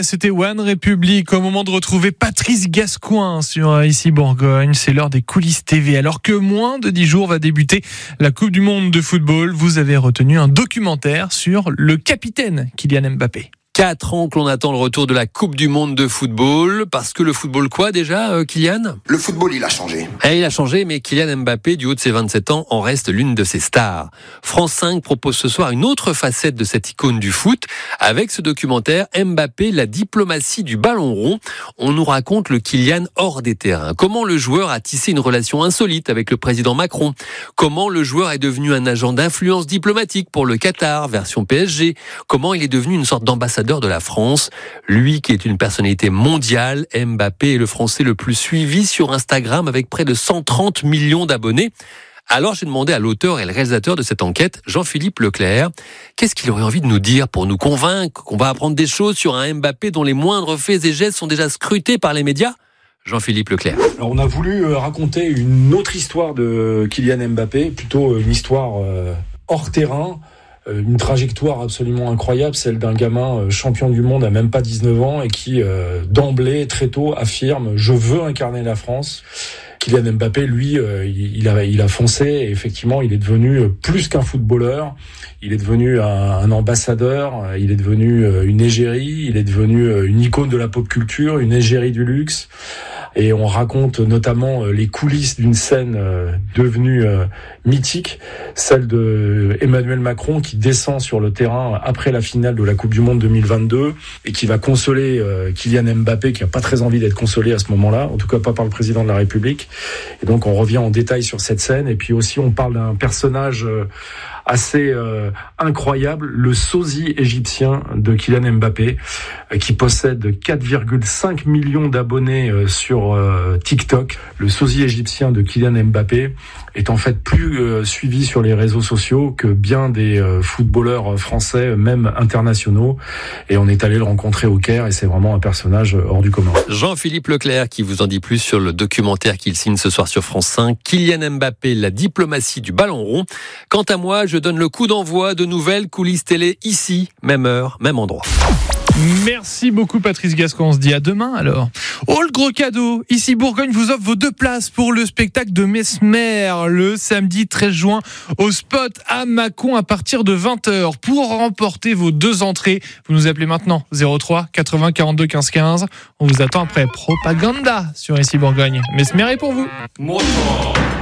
c'était One Republic au moment de retrouver Patrice Gascoigne sur Ici Bourgogne. C'est l'heure des coulisses TV. Alors que moins de 10 jours va débuter la Coupe du Monde de football, vous avez retenu un documentaire sur le capitaine Kylian Mbappé. 4 ans que l'on attend le retour de la Coupe du Monde de football. Parce que le football quoi déjà, Kylian ? Le football, il a changé. Il a changé, mais Kylian Mbappé, du haut de ses 27 ans, en reste l'une de ses stars. France 5 propose ce soir une autre facette de cette icône du foot. Avec ce documentaire, Mbappé, la diplomatie du ballon rond. On nous raconte le Kylian hors des terrains. Comment le joueur a tissé une relation insolite avec le président Macron. Comment le joueur est devenu un agent d'influence diplomatique pour le Qatar, version PSG. Comment il est devenu une sorte d'ambassadeur de la France. Lui qui est une personnalité mondiale, Mbappé est le Français le plus suivi sur Instagram avec près de 130 millions d'abonnés. Alors j'ai demandé à l'auteur et le réalisateur de cette enquête, Jean-Philippe Leclerc, qu'est-ce qu'il aurait envie de nous dire pour nous convaincre qu'on va apprendre des choses sur un Mbappé dont les moindres faits et gestes sont déjà scrutés par les médias ? Jean-Philippe Leclerc. Alors on a voulu raconter une autre histoire de Kylian Mbappé, plutôt une histoire hors terrain. Une trajectoire absolument incroyable, celle d'un gamin champion du monde à même pas 19 ans et qui d'emblée, très tôt, affirme « je veux incarner la France ». Kylian Mbappé, lui, il a foncé et effectivement, il est devenu plus qu'un footballeur. Il est devenu un ambassadeur, il est devenu une égérie, il est devenu une icône de la pop culture, une égérie du luxe. Et on raconte notamment les coulisses d'une scène devenue mythique, celle de Emmanuel Macron qui descend sur le terrain après la finale de la Coupe du Monde 2022 et qui va consoler Kylian Mbappé qui a pas très envie d'être consolé à ce moment-là, en tout cas pas par le président de la République. Et donc on revient en détail sur cette scène et puis aussi on parle d'un personnage assez incroyable, le sosie égyptien de Kylian Mbappé, qui possède 4,5 millions d'abonnés sur TikTok. Le sosie égyptien de Kylian Mbappé est en fait plus suivi sur les réseaux sociaux que bien des footballeurs français, même internationaux. Et on est allé le rencontrer au Caire et c'est vraiment un personnage hors du commun. Jean-Philippe Leclerc qui vous en dit plus sur le documentaire qu'il signe ce soir sur France 5, Kylian Mbappé, la diplomatie du ballon rond. Quant à moi, je donne le coup d'envoi de nouvelles coulisses télé ici, même heure, même endroit. Merci beaucoup Patrice Gascoigne, on se dit à demain alors. Oh le gros cadeau, Ici Bourgogne vous offre vos 2 places pour le spectacle de Mesmer le samedi 13 juin au Spot à Mâcon à partir de 20h. Pour remporter vos 2 entrées, vous nous appelez maintenant 03 80 42 15 15. On vous attend après Propaganda sur Ici Bourgogne. Mesmer est pour vous.